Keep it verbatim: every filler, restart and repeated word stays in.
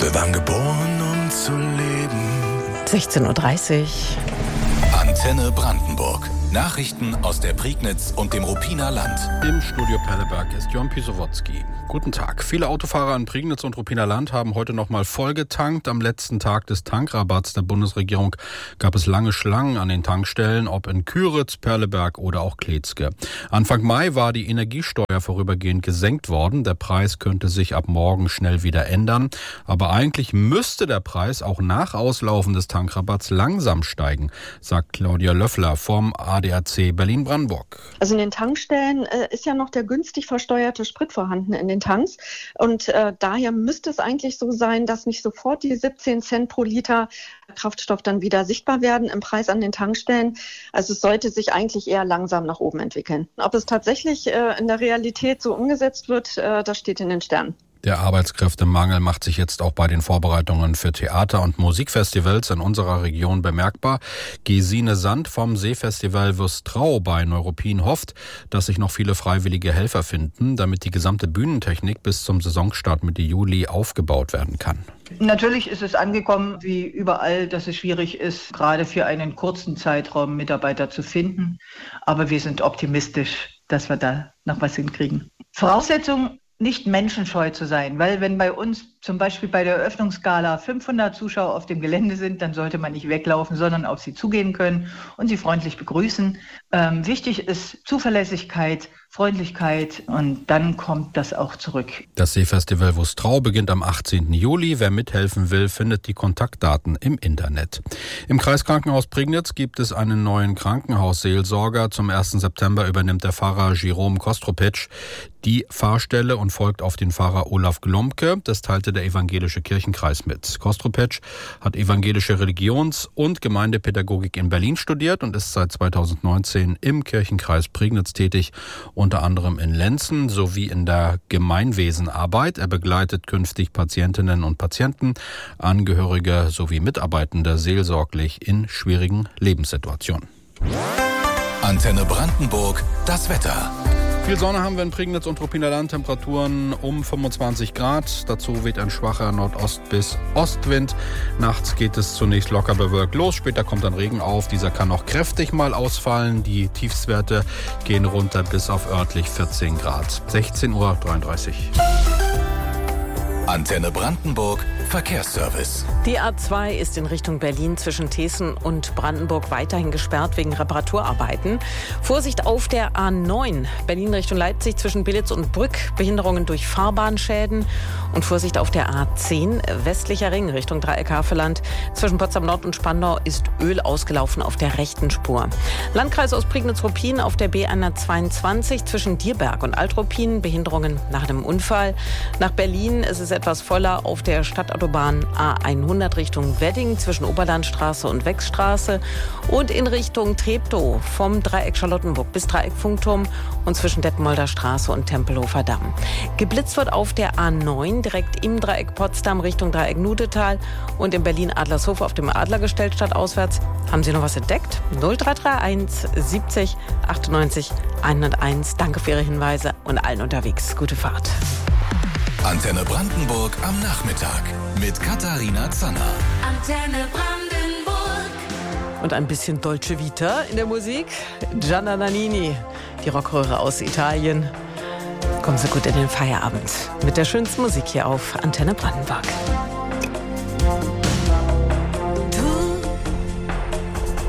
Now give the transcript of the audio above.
Wir waren geboren, um zu leben. sechzehn Uhr dreißig. Antenne Brandenburg. Nachrichten aus der Prignitz und dem Ruppiner Land. Im Studio Perleberg ist Jon Pisowotzki. Guten Tag. Viele Autofahrer in Prignitz und Ruppiner Land haben heute nochmal voll getankt. Am letzten Tag des Tankrabatts der Bundesregierung gab es lange Schlangen an den Tankstellen, ob in Küritz, Perleberg oder auch Kletzke. Anfang Mai war die Energiesteuer vorübergehend gesenkt worden. Der Preis könnte sich ab morgen schnell wieder ändern. Aber eigentlich müsste der Preis auch nach Auslaufen des Tankrabatts langsam steigen, sagt Claudia Löffler vom A D A C Berlin-Brandenburg. Also in den Tankstellen äh, ist ja noch der günstig versteuerte Sprit vorhanden in den Tanks. Und äh, daher müsste es eigentlich so sein, dass nicht sofort die siebzehn Cent pro Liter Kraftstoff dann wieder sichtbar werden im Preis an den Tankstellen. Also es sollte sich eigentlich eher langsam nach oben entwickeln. Ob es tatsächlich äh, in der Realität so umgesetzt wird, äh, das steht in den Sternen. Der Arbeitskräftemangel macht sich jetzt auch bei den Vorbereitungen für Theater- und Musikfestivals in unserer Region bemerkbar. Gesine Sand vom Seefestival Würstrau bei Neuruppin hofft, dass sich noch viele freiwillige Helfer finden, damit die gesamte Bühnentechnik bis zum Saisonstart Mitte Juli aufgebaut werden kann. Natürlich ist es angekommen, wie überall, dass es schwierig ist, gerade für einen kurzen Zeitraum Mitarbeiter zu finden. Aber wir sind optimistisch, dass wir da noch was hinkriegen. Voraussetzung, nicht menschenscheu zu sein, weil wenn bei uns zum Beispiel bei der Eröffnungsgala fünfhundert Zuschauer auf dem Gelände sind, dann sollte man nicht weglaufen, sondern auf sie zugehen können und sie freundlich begrüßen. Ähm, wichtig ist Zuverlässigkeit, Freundlichkeit und dann kommt das auch zurück. Das Seefestival Würstrau beginnt am achtzehnten Juli. Wer mithelfen will, findet die Kontaktdaten im Internet. Im Kreiskrankenhaus Prignitz gibt es einen neuen Krankenhausseelsorger. Zum ersten September übernimmt der Pfarrer Jerome Kostropetsch die Pfarrstelle und folgt auf den Pfarrer Olaf Glomke. Das teilte der evangelische Kirchenkreis mit. Kostropetsch hat evangelische Religions- und Gemeindepädagogik in Berlin studiert und ist seit zweitausendneunzehn im Kirchenkreis Prignitz tätig, unter anderem in Lenzen sowie in der Gemeinwesenarbeit. Er begleitet künftig Patientinnen und Patienten, Angehörige sowie Mitarbeitende seelsorglich in schwierigen Lebenssituationen. Antenne Brandenburg, das Wetter. Viel Sonne haben wir in Prignitz und Ruppiner Land, Temperaturen um fünfundzwanzig Grad. Dazu weht ein schwacher Nordost- bis Ostwind. Nachts geht es zunächst locker bewölkt los, später kommt dann Regen auf. Dieser kann auch kräftig mal ausfallen. Die Tiefstwerte gehen runter bis auf örtlich vierzehn Grad. sechzehn Uhr dreiunddreißig. Antenne Brandenburg, Verkehrsservice. Die A zwei ist in Richtung Berlin zwischen Thesen und Brandenburg weiterhin gesperrt wegen Reparaturarbeiten. Vorsicht auf der A neun, Berlin Richtung Leipzig zwischen Belitz und Brück, Behinderungen durch Fahrbahnschäden. Und Vorsicht auf der A zehn, westlicher Ring Richtung Dreieck-Havelland. Zwischen Potsdam Nord und Spandau ist Öl ausgelaufen auf der rechten Spur. Landkreis Ostprignitz-Ruppin auf der B hundertzweiundzwanzig zwischen Dierberg und Alt-Ruppin, Behinderungen nach einem Unfall. Nach Berlin ist es etwas voller auf der Stadtautobahn A hundert Richtung Wedding zwischen Oberlandstraße und Wechsstraße und in Richtung Treptow vom Dreieck Charlottenburg bis Dreieck Funkturm und zwischen Detmolder Straße und Tempelhofer Damm. Geblitzt wird auf der A neun direkt im Dreieck Potsdam Richtung Dreieck Nudetal und in Berlin-Adlershof auf dem Adlergestell stadtauswärts. Haben Sie noch was entdeckt? null drei drei eins siebzig achtundneunzig hunderteins. Danke für Ihre Hinweise und allen unterwegs. Gute Fahrt. Antenne Brandenburg am Nachmittag mit Katharina Zanner. Antenne Brandenburg. Und ein bisschen Dolce Vita in der Musik. Gianna Nannini, die Rockröhre aus Italien. Kommen Sie gut in den Feierabend mit der schönsten Musik hier auf Antenne Brandenburg.